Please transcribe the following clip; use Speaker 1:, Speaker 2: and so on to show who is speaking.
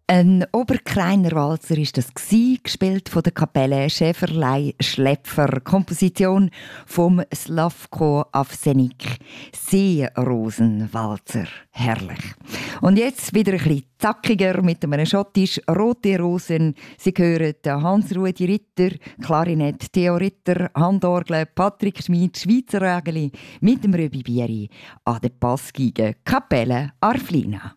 Speaker 1: Ein Oberkleiner Walzer ist das gsi, gespielt von der Kapelle Schäferlei Schläpfer, Komposition vom Slavko Avsenik. Seerosenwalzer, herrlich. Und jetzt wieder ein bisschen zackiger mit einem Schottisch «Rote Rosen». Sie hören Hans-Rudi Ritter, Klarinett, Theo Ritter, Handorgel, Patrick Schmid, Schweizer Rägeli mit dem Röbi Bieri an der Passgeige Kapelle Arflina.